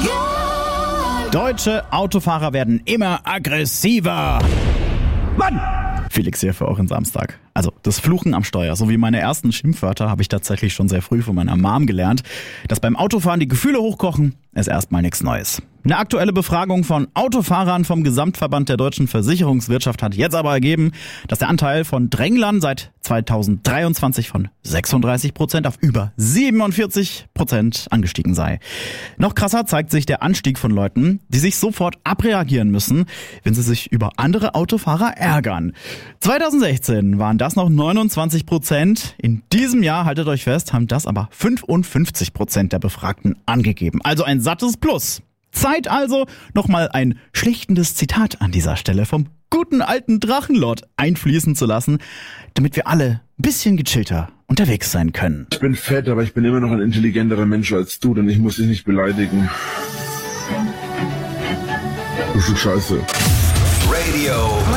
Deutsche Autofahrer werden immer aggressiver. Mann! Felix hier für euren Samstag. Also das Fluchen am Steuer, sowie meine ersten Schimpfwörter habe ich tatsächlich schon sehr früh von meiner Mom gelernt. Dass beim Autofahren die Gefühle hochkochen, ist erstmal nichts Neues. Eine aktuelle Befragung von Autofahrern vom Gesamtverband der deutschen Versicherungswirtschaft hat jetzt aber ergeben, dass der Anteil von Drängglern seit 2023 von 36% auf über 47% angestiegen sei. Noch krasser zeigt sich der Anstieg von Leuten, die sich sofort abreagieren müssen, wenn sie sich über andere Autofahrer ärgern. 2016 waren das noch 29%. In diesem Jahr, haltet euch fest, haben das aber 55% der Befragten angegeben. Also ein sattes Plus. Zeit also, nochmal ein schlichtendes Zitat an dieser Stelle vom guten alten Drachenlord einfließen zu lassen, damit wir alle ein bisschen gechillter unterwegs sein können. Ich bin fett, aber ich bin immer noch ein intelligenterer Mensch als du, denn ich muss dich nicht beleidigen. Du Stück Scheiße. Radio